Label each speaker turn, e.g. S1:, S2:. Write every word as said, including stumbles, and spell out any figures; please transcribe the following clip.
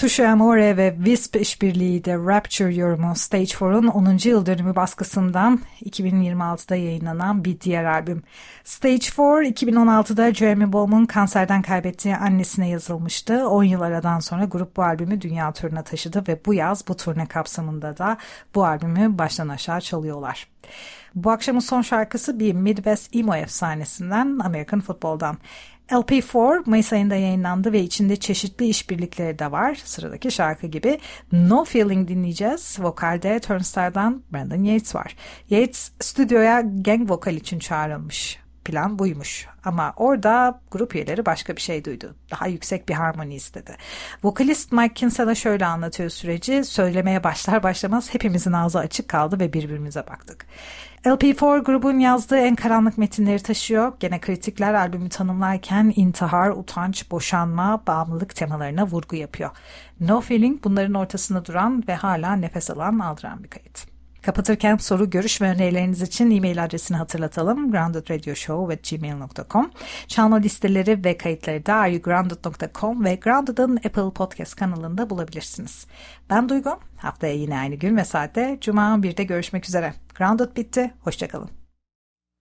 S1: Touche Amore ve Wisp işbirliği de Rapture yorumu Stage four'un onuncu yıl dönümü baskısından iki bin yirmi altıda yayınlanan bir diğer albüm. Stage four iki bin on altıda Jeremy Bolm'un kanserden kaybettiği annesine yazılmıştı. on yıl aradan sonra grup bu albümü dünya turuna taşıdı ve bu yaz bu turne kapsamında da bu albümü baştan aşağı çalıyorlar. Bu akşamın son şarkısı bir Midwest emo efsanesinden, American Football'dan. L P four Mayıs ayında yayınlandı ve içinde çeşitli işbirlikleri de var. Sıradaki şarkı gibi No Feeling dinleyeceğiz. Vokalde Turnstile'dan Brandon Yates var. Yates stüdyoya gang vokal için çağrılmış. Plan buymuş. Ama orada grup üyeleri başka bir şey duydu. Daha yüksek bir harmoni istedi. Vokalist Mike Kinsella şöyle anlatıyor süreci. Söylemeye başlar başlamaz hepimizin ağzı açık kaldı ve birbirimize baktık. L P four grubun yazdığı en karanlık metinleri taşıyor. Gene kritikler albümü tanımlarken intihar, utanç, boşanma, bağımlılık temalarına vurgu yapıyor. No Feeling bunların ortasında duran ve hala nefes alan, aldıran bir kayıt. Kapatırken soru, görüş ve önerileriniz için e-mail adresini hatırlatalım. grounded radio show at gmail dot com. Çalma listeleri ve kayıtları da are you grounded dot com ve Grounded'ın Apple Podcast kanalında bulabilirsiniz. Ben Duygu. Haftaya yine aynı gün ve saatte Cuma birde görüşmek üzere. Grounded bitti. Hoşçakalın.